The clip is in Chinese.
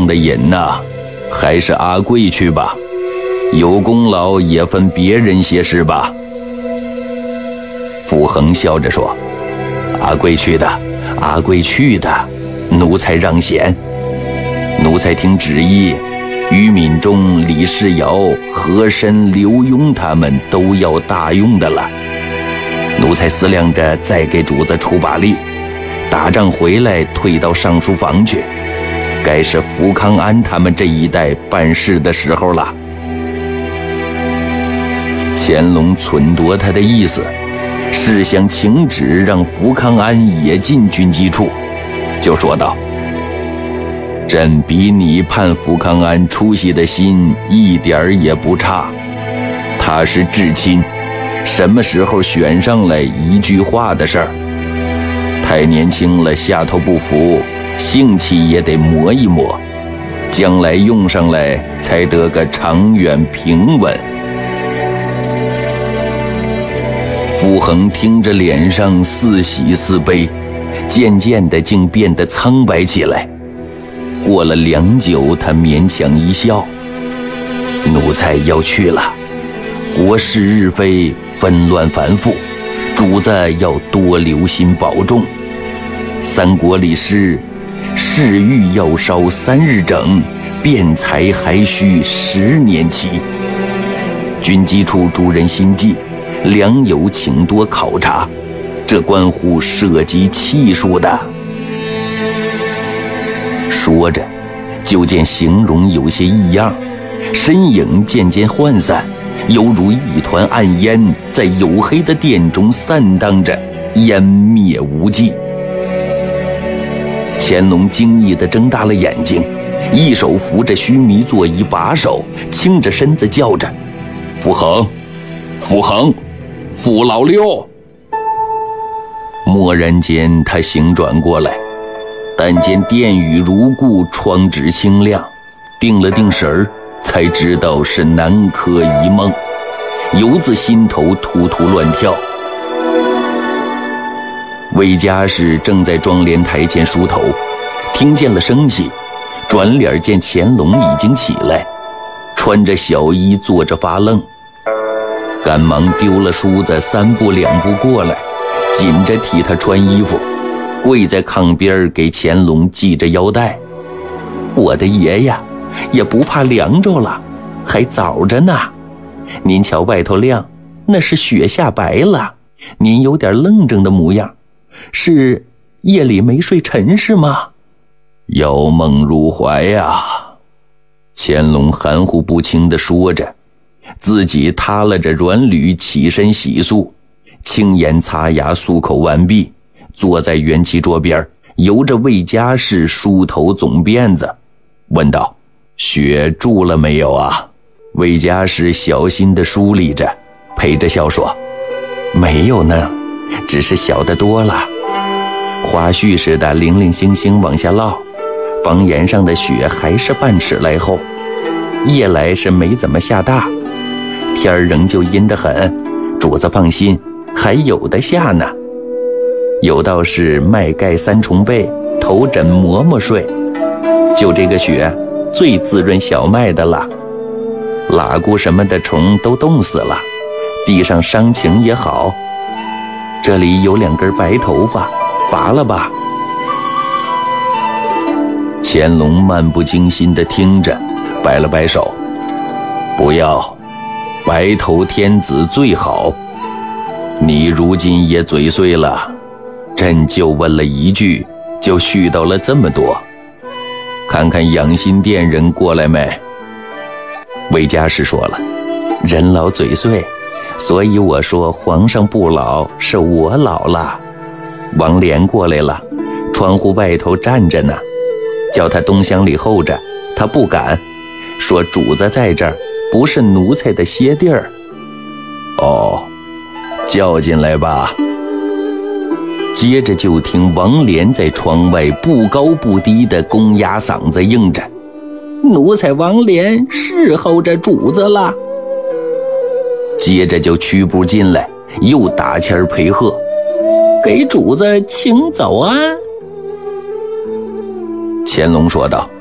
的瘾呐，还是阿贵去吧，有功劳也分别人些是吧？傅恒笑着说：“阿贵去的，阿贵去的，奴才让贤。奴才听旨意，于敏中、李世尧、和珅、刘墉他们都要大用的了。奴才思量着再给主子出把力，打仗回来退到上书房去，该是福康安他们这一代办事的时候了。”乾隆忖度他的意思，是想请旨让福康安也进军机处，就说道：“朕比你盼福康安出息的心一点儿也不差，他是至亲，什么时候选上来一句话的事儿。太年轻了，下头不服，性气也得磨一磨，将来用上来才得个长远平稳。”傅恒听着，脸上似喜似悲，渐渐的竟变得苍白起来。过了良久，他勉强一笑：“奴才要去了，国事日非，纷乱繁复，主子要多留心保重。三国里诗：事欲要烧3日整，辩才还需10年期。军机处主人心计，良友请多考察，这关乎涉及气数的。”说着，就见形容有些异样，身影渐渐涣散，犹如一团暗烟在黝黑的殿中散荡着，湮灭无迹。乾隆惊异地睁大了眼睛，一手扶着须弥座椅把手，倾着身子叫着：“傅恒，傅恒，傅老六！”蓦然间，他醒转过来，但见殿宇如故，窗纸清亮，定了定神儿，才知道是南柯一梦，由自心头突突乱跳。魏家士正在妆帘台前梳头，听见了声息，转脸见乾隆已经起来，穿着小衣坐着发愣，赶忙丢了梳子，3步2步过来，紧着替他穿衣服，跪在炕边给乾隆系着腰带。“我的爷呀，也不怕凉着了，还早着呢。您瞧外头亮，那是雪下白了，您有点愣怔的模样，是夜里没睡沉是吗？”“妖梦入怀呀。”乾隆含糊不清地说着，自己塌了着软履起身洗漱，轻言擦牙漱口完毕，坐在元气桌边，由着魏家士梳头总辫子，问道：“雪住了没有啊？”魏家士小心地梳理着，陪着笑说：“没有呢，只是小得多了。花絮似的零零星星往下落，房檐上的雪还是半尺来厚，夜来是没怎么下大，天儿仍旧阴得很，主子放心，还有的下呢。有道是麦盖3重被，头枕馍馍睡，就这个雪最滋润小麦的了。喇蛄什么的虫都冻死了，地上伤情也好。这里有2根白头发，拔了吧。”乾隆漫不经心地听着，摆了摆手：“不要，白头天子最好。你如今也嘴碎了，朕就问了一句，就絮叨了这么多。看看养心殿人过来没？”魏家士说了：“人老嘴碎，所以我说皇上不老，是我老了。王莲过来了，窗户外头站着呢，叫他东厢里候着，他不敢，说主子在这儿，不是奴才的歇地儿。”“哦，叫进来吧。”接着就听王莲在窗外不高不低的公鸭嗓子应着：“奴才王莲侍候着主子了。”接着就屈步进来，又打签陪贺：“给主子请早安。”乾隆说道：“